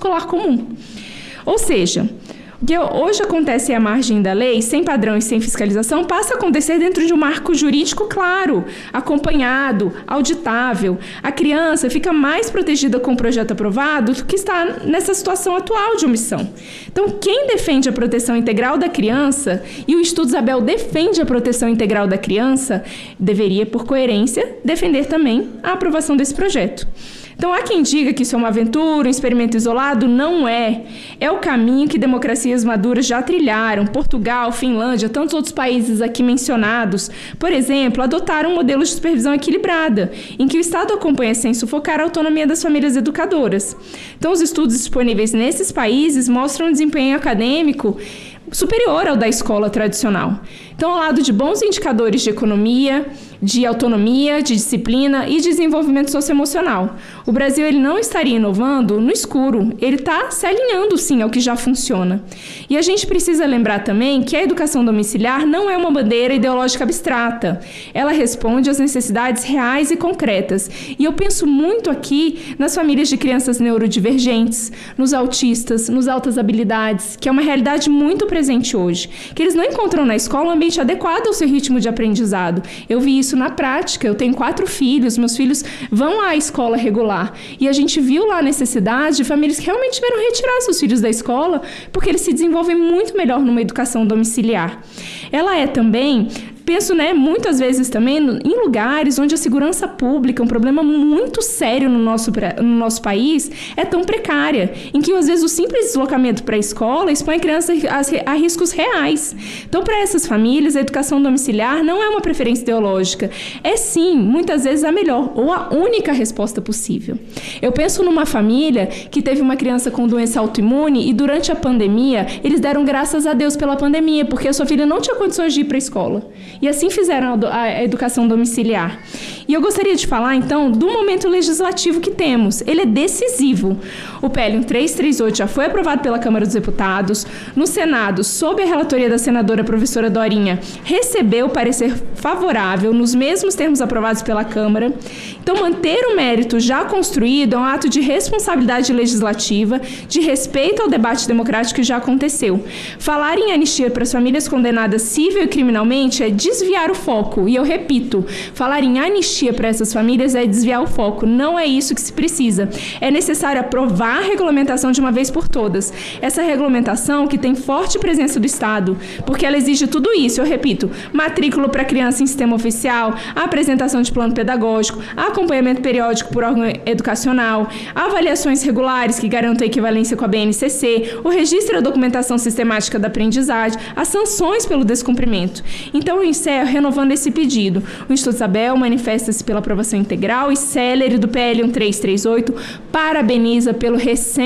escolar comum. Ou seja, o que hoje acontece à margem da lei, sem padrão e sem fiscalização, passa a acontecer dentro de um marco jurídico claro, acompanhado, auditável. A criança fica mais protegida com o projeto aprovado do que está nessa situação atual de omissão. Então, quem defende a proteção integral da criança, e o Estudo Isabel defende a proteção integral da criança, deveria, por coerência, defender também a aprovação desse projeto. Então, há quem diga que isso é uma aventura, um experimento isolado. Não é. É o caminho que democracias maduras já trilharam. Portugal, Finlândia, tantos outros países aqui mencionados, por exemplo, adotaram um modelo de supervisão equilibrada, em que o Estado acompanha sem sufocar a autonomia das famílias educadoras. Então, os estudos disponíveis nesses países mostram um desempenho acadêmico superior ao da escola tradicional. Então, ao lado de bons indicadores de economia, de autonomia, de disciplina e desenvolvimento socioemocional, o Brasil ele não estaria inovando no escuro, ele está se alinhando sim ao que já funciona. E a gente precisa lembrar também que a educação domiciliar não é uma bandeira ideológica abstrata, ela responde às necessidades reais e concretas. E eu penso muito aqui nas famílias de crianças neurodivergentes, nos autistas, nos altas habilidades, que é uma realidade muito presente hoje, que eles não encontram na escola um ambiente adequado ao seu ritmo de aprendizado. Eu vi isso na prática. Eu tenho 4 filhos, meus filhos vão à escola regular e a gente viu lá a necessidade de famílias que realmente tiveram que retirar seus filhos da escola porque eles se desenvolvem muito melhor numa educação domiciliar. Ela é também... Penso, muitas vezes também em lugares onde a segurança pública, um problema muito sério no nosso país, é tão precária, em que às vezes o simples deslocamento para a escola expõe a criança a riscos reais. Então, para essas famílias, a educação domiciliar não é uma preferência ideológica, é sim, muitas vezes a melhor ou a única resposta possível. Eu penso numa família que teve uma criança com doença autoimune e durante a pandemia, eles deram graças a Deus pela pandemia, porque a sua filha não tinha condições de ir para a escola. E assim fizeram a educação domiciliar. E eu gostaria de falar, então, do momento legislativo que temos. Ele é decisivo. O PL 1338 já foi aprovado pela Câmara dos Deputados. No Senado, sob a relatoria da senadora professora Dorinha, recebeu parecer favorável nos mesmos termos aprovados pela Câmara. Então, manter o mérito já construído é um ato de responsabilidade legislativa, de respeito ao debate democrático que já aconteceu. Falar em anistia para as famílias condenadas civil e criminalmente é desviar o foco. E eu repito, falar em anistia para essas famílias é desviar o foco. Não é isso que se precisa. É necessário aprovar a regulamentação de uma vez por todas. Essa regulamentação que tem forte presença do Estado, porque ela exige tudo isso. Eu repito, matrícula para criança em sistema oficial, apresentação de plano pedagógico, acompanhamento periódico por órgão educacional, avaliações regulares que garantam a equivalência com a BNCC, o registro da documentação sistemática da aprendizagem, as sanções pelo descumprimento. Então, eu encerro renovando esse pedido. O Instituto Isabel manifesta-se pela aprovação integral e célere do PL 1338, parabeniza pelo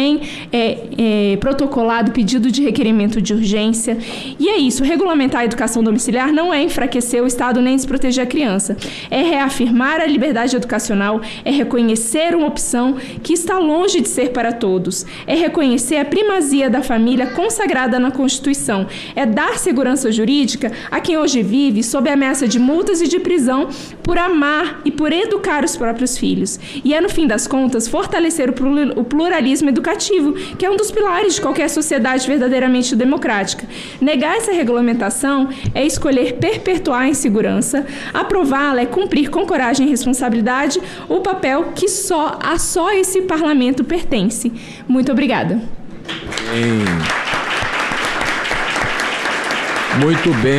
protocolado pedido de requerimento de urgência. E é isso, regulamentar a educação domiciliar não é enfraquecer o Estado nem desproteger a criança. É reafirmar a liberdade educacional, é reconhecer uma opção que está longe de ser para todos, é reconhecer a primazia da família consagrada na Constituição, é dar segurança jurídica a quem hoje vive sob a ameaça de multas e de prisão por amar e por educar os próprios filhos. E é, no fim das contas, fortalecer o pluralismo educativo, que é um dos pilares de qualquer sociedade verdadeiramente democrática. Negar essa regulamentação é escolher perpetuar a insegurança, aprová-la é cumprir com coragem e responsabilidade o papel que só esse parlamento pertence. Muito obrigada. Muito bem.